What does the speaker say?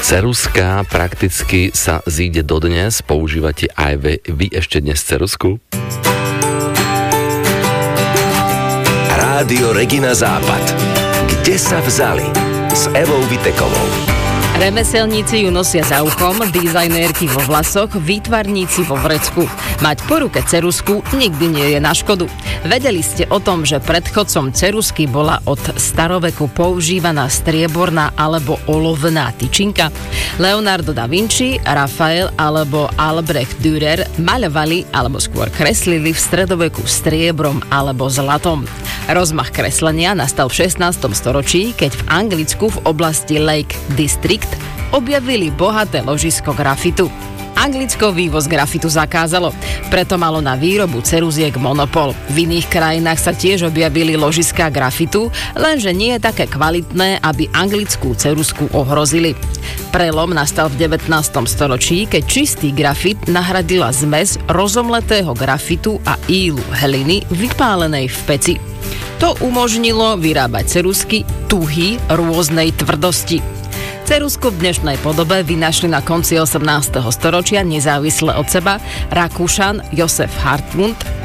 Ceruska prakticky sa zíde dodnes. Používate aj vy ešte dnes cerusku? Rádio Regina Západ. Kde sa vzali? S Evou Vitekovou. Remeselníci ju nosia za uchom, dizajnérky vo vlasoch, výtvarníci vo vrecku. Mať po ruke cerusku nikdy nie je na škodu. Vedeli ste o tom, že predchodcom cerusky bola od staroveku používaná strieborná alebo olovná tyčinka? Leonardo da Vinci, Rafael alebo Albrecht Dürer maľovali alebo skôr kreslili v stredoveku striebrom alebo zlatom. Rozmach kreslenia nastal v 16. storočí, keď v Anglicku v oblasti Lake District objavili bohaté ložisko grafitu. Anglicko vývoz grafitu zakázalo, preto malo na výrobu ceruziek monopol. V iných krajinách sa tiež objavili ložiská grafitu, lenže nie je také kvalitné, aby anglickú ceruzku ohrozili. Prelom nastal v 19. storočí, keď čistý grafit nahradila zmes rozomletého grafitu a ílu hliny vypálenej v peci. To umožnilo vyrábať ceruzky tuhy rôznej tvrdosti. Ceruzku v dnešnej podobe vynašli na konci 18. storočia nezávisle od seba Rakúšan Josef Hartmut